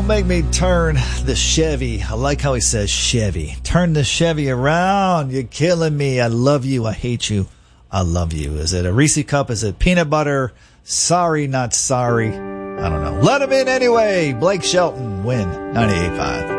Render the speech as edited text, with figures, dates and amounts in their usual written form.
make me turn the Chevy. I like how he says Chevy. Turn the Chevy around. You're killing me. I love you. I hate you. I love you. Is it a Reese cup? Is it peanut butter? Sorry, not sorry. I don't know. Let him in anyway. Blake Shelton, Win 98.5.